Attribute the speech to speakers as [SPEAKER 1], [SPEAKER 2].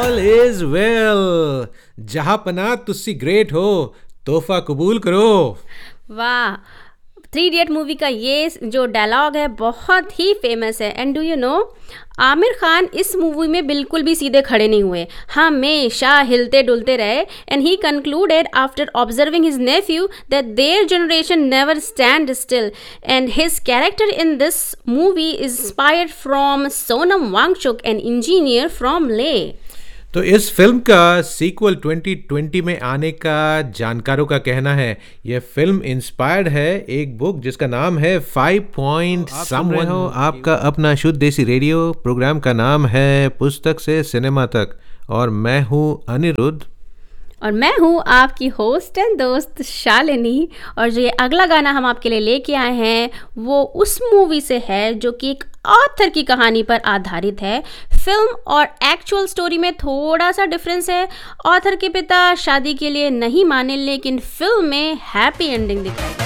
[SPEAKER 1] All is well. जहां पना तुस्सी great हो, तोहफा कबूल करो।
[SPEAKER 2] वाह, थ्री इडियट मूवी का ये जो डायलॉग है बहुत ही फेमस है। And do you know, Aamir Khan इस मूवी में बिल्कुल भी सीधे खड़े नहीं हुए, हमेशा हिलते डुलते रहे। And he concluded after observing his Neiphiu that their generation never stand still and his character in this movie is inspired from Sonam Wangchuck, an engineer from ले।
[SPEAKER 1] तो इस फिल्म का सीक्वल 2020 में आने का जानकारों का कहना है। यह फिल्म इंस्पायर्ड है एक बुक जिसका नाम है 5 पॉइंट समवन। हो आपका अपना शुद्ध देसी रेडियो, प्रोग्राम का नाम है पुस्तक से सिनेमा तक, और मैं हूँ अनिरुद्ध
[SPEAKER 2] और मैं हूँ आपकी होस्ट एंड दोस्त शालिनी। और जो ये अगला गाना हम आपके लिए लेके आए हैं वो उस मूवी से है जो कि एक ऑथर की कहानी पर आधारित है। फिल्म और एक्चुअल स्टोरी में थोड़ा सा डिफरेंस है। ऑथर के पिता शादी के लिए नहीं माने, लेकिन फिल्म में हैप्पी एंडिंग दिखाई।